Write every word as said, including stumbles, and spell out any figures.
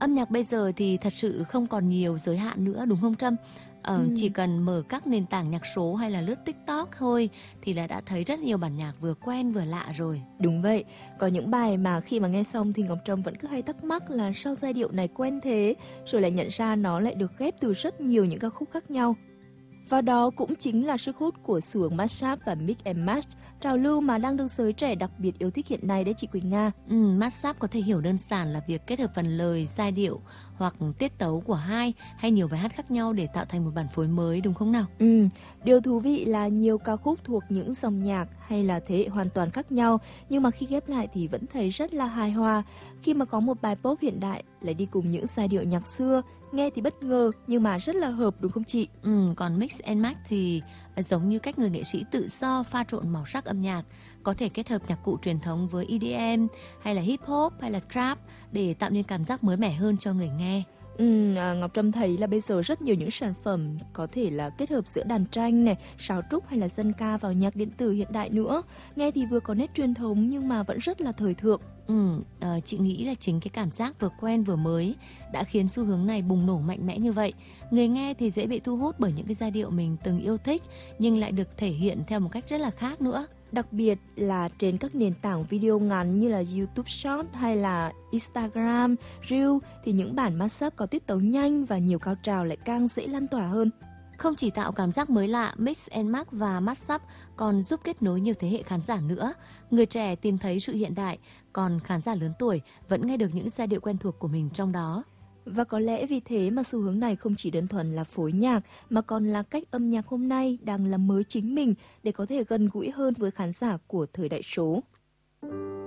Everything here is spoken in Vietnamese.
Âm nhạc bây giờ thì thật sự không còn nhiều giới hạn nữa đúng không Trâm? Ờ, ừ. Chỉ cần mở các nền tảng nhạc số hay là lướt TikTok thôi thì là đã thấy rất nhiều bản nhạc vừa quen vừa lạ rồi. Đúng vậy, có những bài mà khi mà nghe xong thì Ngọc Trâm vẫn cứ hay thắc mắc là sao giai điệu này quen thế, rồi lại nhận ra nó lại được ghép từ rất nhiều những ca khúc khác nhau. Và đó cũng chính là sức hút của xu hướng mashup và mix and match, trào lưu mà đang được giới trẻ đặc biệt yêu thích hiện nay đấy chị Quỳnh Nga. Ừ, mashup có thể hiểu đơn giản là việc kết hợp phần lời, giai điệu hoặc tiết tấu của hai hay nhiều bài hát khác nhau để tạo thành một bản phối mới đúng không nào? Ừ, điều thú vị là nhiều ca khúc thuộc những dòng nhạc hay là thế hệ hoàn toàn khác nhau, nhưng mà khi ghép lại thì vẫn thấy rất là hài hòa. Khi mà có một bài pop hiện đại lại đi cùng những giai điệu nhạc xưa, nghe thì bất ngờ nhưng mà rất là hợp đúng không chị? Ừ, còn mix and match thì giống như cách người nghệ sĩ tự do pha trộn màu sắc âm nhạc, có thể kết hợp nhạc cụ truyền thống với E D M hay là hip hop hay là trap để tạo nên cảm giác mới mẻ hơn cho người nghe. Ừ, à, Ngọc Trâm thấy là bây giờ rất nhiều những sản phẩm có thể là kết hợp giữa đàn tranh này, sáo trúc hay là dân ca vào nhạc điện tử hiện đại nữa. Nghe thì vừa có nét truyền thống nhưng mà vẫn rất là thời thượng. Ừ, à, chị nghĩ là chính cái cảm giác vừa quen vừa mới đã khiến xu hướng này bùng nổ mạnh mẽ như vậy. Người nghe thì dễ bị thu hút bởi những cái giai điệu mình từng yêu thích nhưng lại được thể hiện theo một cách rất là khác nữa. Đặc biệt là trên các nền tảng video ngắn như là YouTube Short hay là Instagram, Reel thì những bản mashup có tiết tấu nhanh và nhiều cao trào lại càng dễ lan tỏa hơn. Không chỉ tạo cảm giác mới lạ, mix and match và mashup còn giúp kết nối nhiều thế hệ khán giả nữa. Người trẻ tìm thấy sự hiện đại, còn khán giả lớn tuổi vẫn nghe được những giai điệu quen thuộc của mình trong đó. Và có lẽ vì thế mà xu hướng này không chỉ đơn thuần là phối nhạc mà còn là cách âm nhạc hôm nay đang làm mới chính mình để có thể gần gũi hơn với khán giả của thời đại số.